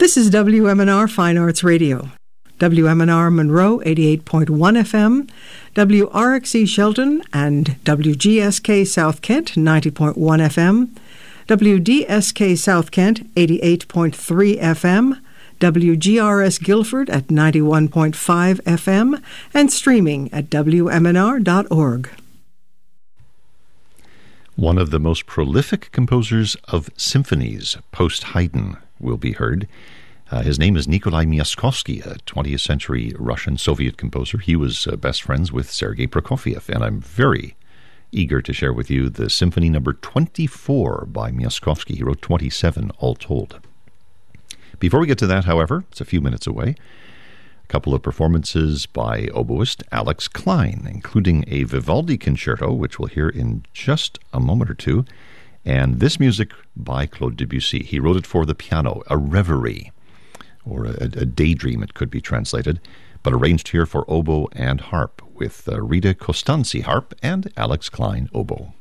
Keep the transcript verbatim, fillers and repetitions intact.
This is W M N R Fine Arts Radio. W M N R Monroe, eighty-eight point one F M, W R X E Shelton and W G S K South Kent, ninety point one F M, W D S K South Kent, eighty-eight point three F M, W G R S Guilford at ninety-one point five F M, and streaming at W M N R dot org. One of the most prolific composers of symphonies post-Haydn will be heard. Uh, his name is Nikolai Myaskovsky, a twentieth century Russian-Soviet composer. He was uh, best friends with Sergei Prokofiev, and I'm very eager to share with you the Symphony Number twenty-four by Myaskovsky. He wrote twenty-seven all told. Before we get to that, however, it's a few minutes away, a couple of performances by oboist Alex Klein, including a Vivaldi concerto, which we'll hear in just a moment or two, and this music by Claude Debussy. He wrote it for the piano, a reverie, or a, a daydream it could be translated, but arranged here for oboe and harp with uh, Rita Costanzi harp and Alex Klein oboe.